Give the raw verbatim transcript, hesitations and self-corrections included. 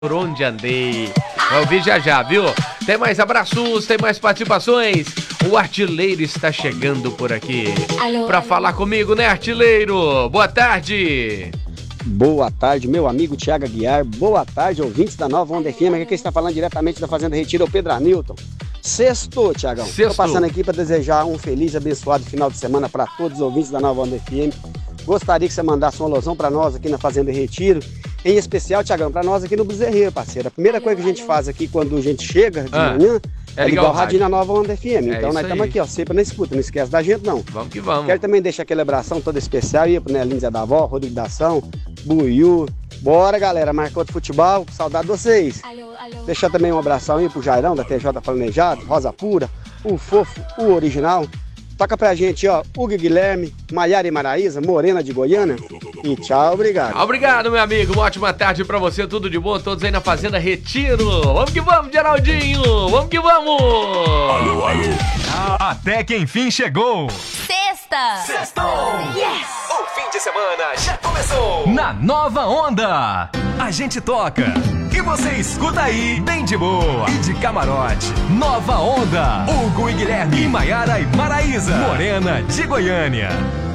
Por onde andei. Vai ouvir já já, viu? Tem mais abraços, tem mais participações. O artilheiro está chegando por aqui. Alô, pra alô. falar comigo, né, artilheiro? Boa tarde. Boa tarde, meu amigo Thiago Aguiar. Boa tarde, ouvintes da Nova Onda F M. Aqui quem está falando diretamente da Fazenda Retiro é o Pedro Anilton. Sextou, Thiagão. Estou Sextou. passando aqui para desejar um feliz e abençoado final de semana para todos os ouvintes da Nova Onda F M. Gostaria que você mandasse um alusão para nós aqui na Fazenda Retiro. Em especial, Thiagão, para nós aqui no Bezerreiro, parceiro. A primeira coisa que a gente faz aqui quando a gente chega de Ah, manhã é é ligar ligar o o rádio rádio. na Nova Onda F M. É Então isso nós estamos aí. aqui, ó, sempre na escuta. Não esquece da gente, não. Vamos que vamos. Quero também deixar aquele abração todo especial aí pro Nelinho Zé da Vó, Rodrigo da Ação, Buiú. Bora, galera, marcou do futebol, saudade de vocês. Alô, alô. Deixar também um abração aí pro Jairão da T J Planejado, Rosa Pura, o Fofo, o Original. Toca pra gente, ó, Hugo Guilherme, Maiara e Maraísa, Morena de Goiânia. E tchau, obrigado. Obrigado, meu amigo. Uma ótima tarde pra você. Tudo de bom. Todos aí na Fazenda Retiro. Vamos que vamos, Geraldinho. Vamos que vamos. Alô, alô. Até que enfim chegou. Sexta! Sextou! Yes! O fim de semana já começou. Na Nova Onda. A gente toca e você escuta aí bem de boa e de camarote. Nova Onda. Hugo e Guilherme e Maiara e Maraísa. Morena de Goiânia.